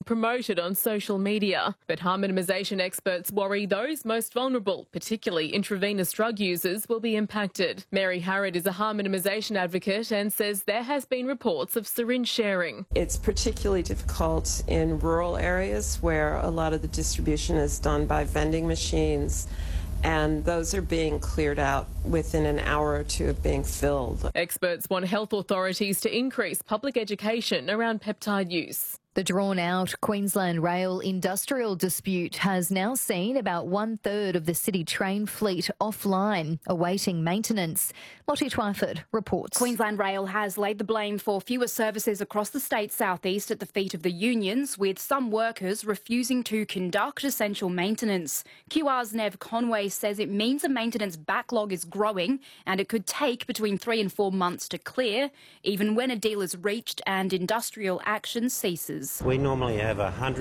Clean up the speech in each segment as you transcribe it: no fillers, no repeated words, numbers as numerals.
promoted on social media. But harm minimisation experts worry those most vulnerable, particularly intravenous drug users, will be impacted. Mary Harrod is a harm minimisation advocate and says there has been reports of syringe sharing. It's particularly difficult in rural areas where a lot of the distribution is done by vending machines, and those are being cleared out within an hour or two of being filled. Experts want health authorities to increase public education around peptide use. The drawn-out Queensland Rail industrial dispute has now seen about 1/3 of the city train fleet offline, awaiting maintenance. Lottie Twyford reports. Queensland Rail has laid the blame for fewer services across the state's southeast at the feet of the unions, with some workers refusing to conduct essential maintenance. QR's Nev Conway says it means a maintenance backlog is growing and it could take between 3 and 4 months to clear, even when a deal is reached and industrial action ceases. We normally have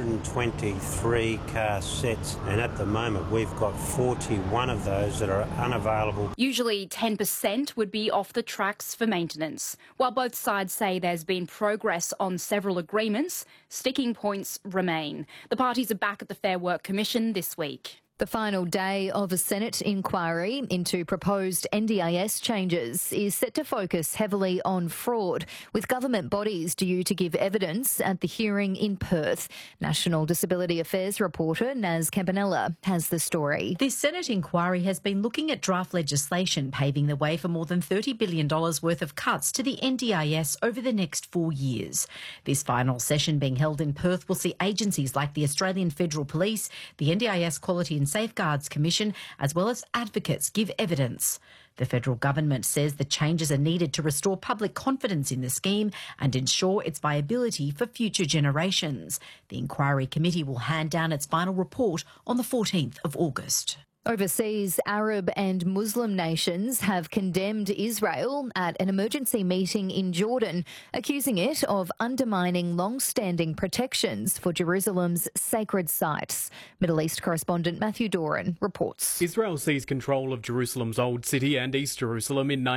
123 car sets, and at the moment we've got 41 of those that are unavailable. Usually 10% would be off the tracks for maintenance. While both sides say there's been progress on several agreements, sticking points remain. The parties are back at the Fair Work Commission this week. The final day of a Senate inquiry into proposed NDIS changes is set to focus heavily on fraud, with government bodies due to give evidence at the hearing in Perth. National Disability Affairs reporter Naz Campanella has the story. This Senate inquiry has been looking at draft legislation paving the way for more than $30 billion worth of cuts to the NDIS over the next 4 years. This final session being held in Perth will see agencies like the Australian Federal Police, the NDIS Quality and Safeguards Commission, as well as advocates, give evidence. The federal government says the changes are needed to restore public confidence in the scheme and ensure its viability for future generations. The inquiry committee will hand down its final report on the 14th of August. Overseas, Arab and Muslim nations have condemned Israel at an emergency meeting in Jordan, accusing it of undermining long-standing protections for Jerusalem's sacred sites. Middle East correspondent Matthew Doran reports. Israel seized control of Jerusalem's Old City and East Jerusalem in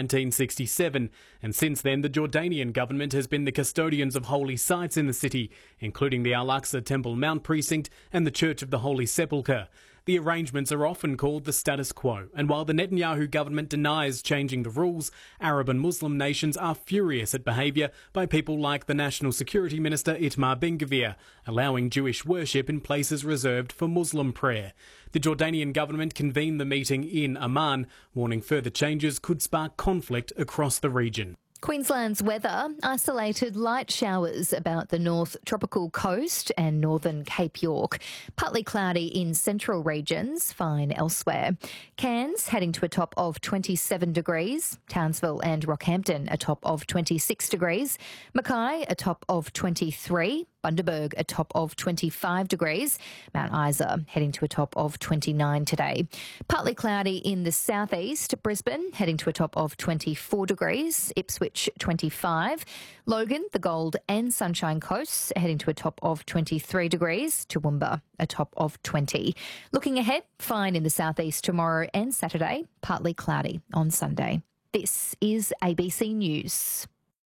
1967, and since then the Jordanian government has been the custodians of holy sites in the city, including the Al-Aqsa Temple Mount Precinct and the Church of the Holy Sepulchre. The arrangements are often called the status quo, and while the Netanyahu government denies changing the rules, Arab and Muslim nations are furious at behaviour by people like the National Security Minister Itamar Ben-Gvir, allowing Jewish worship in places reserved for Muslim prayer. The Jordanian government convened the meeting in Amman, warning further changes could spark conflict across the region. Queensland's weather, isolated light showers about the North Tropical Coast and northern Cape York. Partly cloudy in central regions, fine elsewhere. Cairns heading to a top of 27 degrees. Townsville and Rockhampton a top of 26 degrees. Mackay a top of 23. Bundaberg a top of 25 degrees. Mount Isa heading to a top of 29 today. Partly cloudy in the southeast. Brisbane heading to a top of 24 degrees. Ipswich 25. Logan, the Gold and Sunshine Coasts heading to a top of 23 degrees. Toowoomba a top of 20. Looking ahead, fine in the southeast tomorrow and Saturday. Partly cloudy on Sunday. This is ABC News.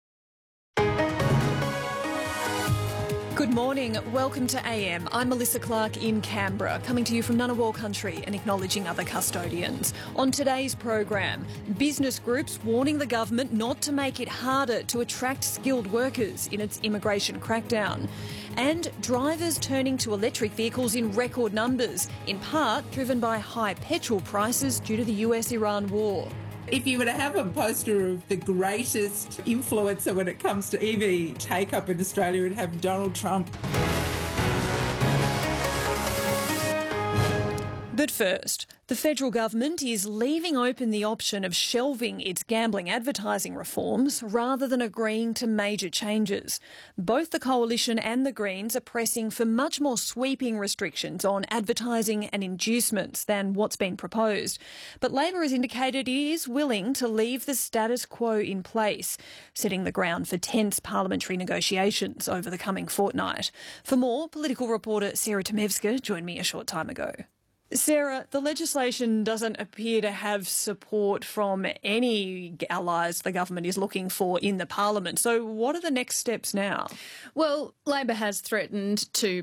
Good morning. Welcome to AM. I'm Melissa Clark in Canberra, coming to you from Ngunnawal country and acknowledging other custodians. On today's program, business groups warning the government not to make it harder to attract skilled workers in its immigration crackdown. And drivers turning to electric vehicles in record numbers, in part driven by high petrol prices due to the US-Iran war. If you were to have a poster of the greatest influencer when it comes to EV take-up in Australia, it'd have Donald Trump. But first, the federal government is leaving open the option of shelving its gambling advertising reforms rather than agreeing to major changes. Both the Coalition and the Greens are pressing for much more sweeping restrictions on advertising and inducements than what's been proposed. But Labor has indicated it is willing to leave the status quo in place, setting the ground for tense parliamentary negotiations over the coming fortnight. For more, political reporter Sarah Tomevska joined me a short time ago. Sarah, the legislation doesn't appear to have support from any allies the government is looking for in the parliament. So what are the next steps now? Well, Labor has threatened to